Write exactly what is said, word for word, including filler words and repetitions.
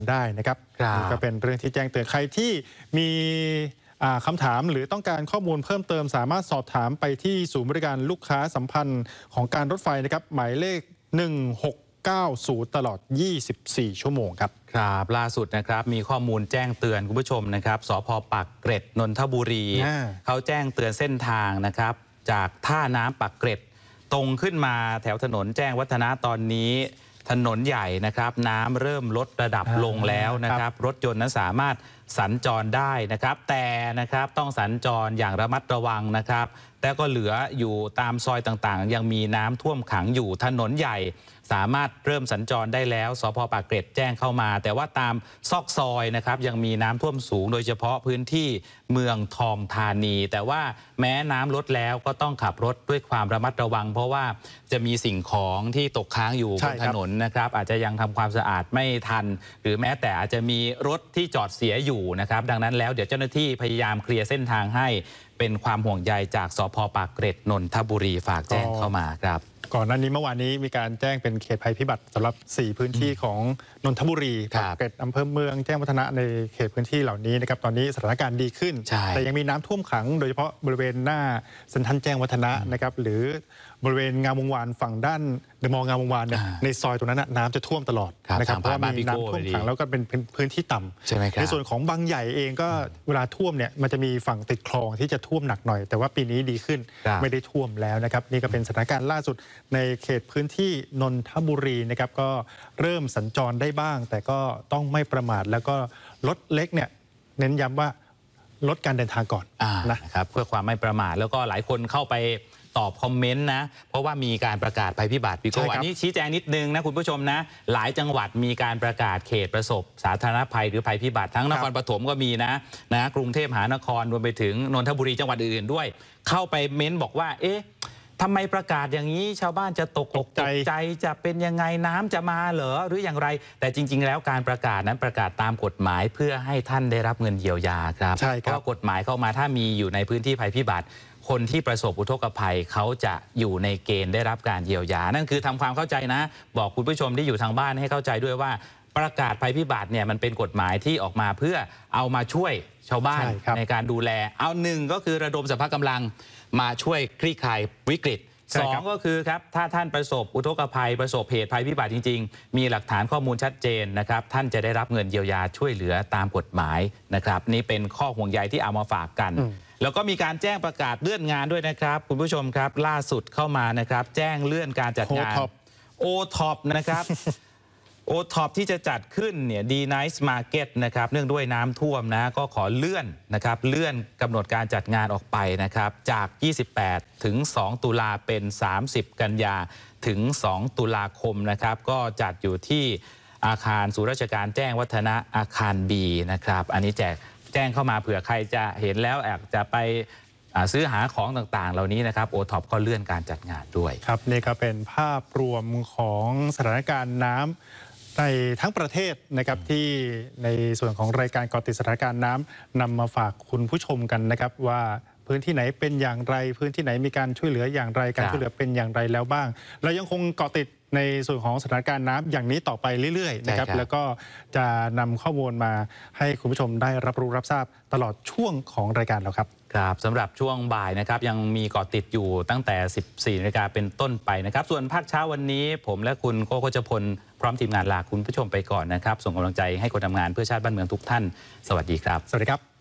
ได้นะครับนี่ก็เป็นเรื่องที่แจ้งเตือนใครที่มีคำถามหรือต้องการข้อมูลเพิ่มเติมสามารถสอบถามไปที่ศูนย์บริการลูกค้าสัมพันธ์ของการรถไฟนะครับหมายเลขหนึ่งหกเก้าศูนย์ตลอดยี่สิบสี่ชั่วโมงครับครับล่าสุดนะครับมีข้อมูลแจ้งเตือนคุณผู้ชมนะครับสภ.ปากเกร็ดนนทบุรีเขาแจ้งเตือนเส้นทางนะครับจากท่าน้ำปากเกร็ดตรงขึ้นมาแถวถนนแจ้งวัฒนะตอนนี้ถนนใหญ่นะครับน้ำเริ่มลดระดับลงแล้วนะครับรถยนต์นั้นสามารถสัญจรได้นะครับแต่นะครับต้องสัญจรอย่างระมัดระวังนะครับแต่ก็เหลืออยู่ตามซอยต่างๆยังมีน้ำท่วมขังอยู่ถนนใหญ่สามารถเริ่มสัญจรได้แล้วสภ.ปากเกร็ดแจ้งเข้ามาแต่ว่าตามซอกซอยนะครับยังมีน้ำท่วมสูงโดยเฉพาะพื้นที่เมืองทองธานีแต่ว่าแม้น้ำลดแล้วก็ต้องขับรถด้วยความระมัดระวังเพราะว่าจะมีสิ่งของที่ตกค้างอยู่บนถนนนะครับอาจจะยังทำความสะอาดไม่ทันหรือแม้แต่อาจจะมีรถที่จอดเสียอยู่นะครับดังนั้นแล้วเดี๋ยวเจ้าหน้าที่พยายามเคลียร์เส้นทางให้เป็นความห่วงใยจากสภ.ปากเกร็ดนนทบุรีฝากแจ้งเข้ามาครับก่อนหน้านี้เมื่อวานนี้มีการแจ้งเป็นเขตภัยพิบัติสำหรับสี่พื้นที่ของนนทบุรีปากเกร็ดอำเภอเมืองแจ้งวัฒนะในเขตพื้นที่เหล่านี้นะครับตอนนี้สถานการณ์ดีขึ้นแต่ยังมีน้ำท่วมขังโดยเฉพาะบริเวณหน้าเซ็นทรัลแจ้งวัฒนะนะครับหรือบริเวณงามวงวานฝั่งด้านเดอะมอลล์งามวงวานเนี่ยในซอยตรงนั้นน้ำจะท่วมตลอดนะครับเพราะว่ามีน้ำท่วมขังแล้วก็เป็นพื้นที่ต่ำในส่วนของบางใหญ่เองก็เวลาท่วมเนี่ยมันจะมีฝั่งติดคลองที่จะท่วมหนักหน่อยแต่ว่าปีนี้ดีขึ้นไม่ได้ท่วมแล้วนะครับนี่ก็เป็นสถานการณ์ล่าสุดในเขตพื้นที่นนทบุรีนะครับก็เริ่มสัญจรได้บ้างแต่ก็ต้องไม่ประมาทแล้วก็รถเล็กเนี่ยเน้นย้ำว่าลดการเดินทางก่อนนะครับเพื่อความไม่ประมาทแล้วก็หลายคนเข้าไปตอบคอมเมนต์นะเพราะว่ามีการประกาศภัยพิบัติพี่โก้อันนี้ชี้แจงนิดนึงนะคุณผู้ชมนะหลายจังหวัดมีการประกาศเขตประสบสาธารณภัยหรือภัยพิบัติทั้งนครปฐมก็มีนะนะกรุงเทพมหานครรวมไปถึงนนทบุรีจังหวัดอื่นๆด้วยเข้าไปเม้นบอกว่าเอ๊ะทำไมประกาศอย่างนี้ชาวบ้านจะตกอกตกใจจะเป็นยังไงน้ำจะมาเหรอหรืออย่างไรแต่จริงๆแล้วการประกาศนั้นประกาศตามกฎหมายเพื่อให้ท่านได้รับเงินเยียวยาครับเพราะกฎหมายเข้ามาถ้ามีอยู่ในพื้นที่ภัยพิบัติคนที่ประสบอุทกภัยเขาจะอยู่ในเกณฑ์ได้รับการเยียวยานั่นคือทำความเข้าใจนะบอกคุณผู้ชมที่อยู่ทางบ้านให้เข้าใจด้วยว่าประกาศภัยพิบัติเนี่ยมันเป็นกฎหมายที่ออกมาเพื่อเอามาช่วยชาวบ้านในการดูแลเอาหนึ่งก็คือระดมสรรพกำลังมาช่วยคลี่คลายวิกฤตสองก็คือครับถ้าท่านประสบอุทกภัยประสบเหตุภัยพิบัติจริงๆมีหลักฐานข้อมูลชัดเจนนะครับท่านจะได้รับเงินเยียวยาช่วยเหลือตามกฎหมายนะครับนี่เป็นข้อห่วงใยที่เอามาฝากกันแล้วก็มีการแจ้งประกาศเลื่อนงานด้วยนะครับคุณผู้ชมครับล่าสุดเข้ามานะครับแจ้งเลื่อนการจัดงานโอท็อปนะครับโอท็อปที่จะจัดขึ้นเนี่ยดีไนท์มาร์เก็ตนะครับเนื่องด้วยน้ำท่วมนะก็ขอเลื่อนนะครับเลื่อนกำหนดการจัดงานออกไปนะครับจากยี่สิบแปดถึงสองตุลาเป็นสามสิบกันยาถึงสองตุลาคมนะครับก็จัดอยู่ที่อาคารศูนย์ราชการแจ้งวัฒนะอาคารบีนะครับอันนี้แจกแจ้งเข้ามาเผื่อใครจะเห็นแล้วอยากจะไปซื้อหาของต่างๆเหล่านี้นะครับโอท็อปก็เลื่อนการจัดงานด้วยครับนี่ก็เป็นภาพรวมของสถานการณ์น้ำในทั้งประเทศนะครับที่ในส่วนของรายการเกาะติดสถานการณ์น้ำนำมาฝากคุณผู้ชมกันนะครับว่าพื้นที่ไหนเป็นอย่างไรพื้นที่ไหนมีการช่วยเหลืออย่างไรการช่วยเหลือเป็นอย่างไรแล้วบ้างเรายังคงเกาะติดในส่วนของสถานการณ์น้ำอย่างนี้ต่อไปเรื่อยๆนะครับแล้วก็จะนำข้อมูลมาให้คุณผู้ชมได้รับรู้รับทราบตลอดช่วงของรายการเราครับครับสำหรับช่วงบ่ายนะครับยังมีเกาะติดอยู่ตั้งแต่ สิบสี่นาฬิกาเป็นต้นไปนะครับส่วนภาคเช้าวันนี้ผมและคุณโกโกจพลพร้อมทีมงานลาคุณผู้ชมไปก่อนนะครับส่งกำลังใจให้คนทำงานเพื่อชาติบ้านเมืองทุกท่านสวัสดีครับสวัสดีครับ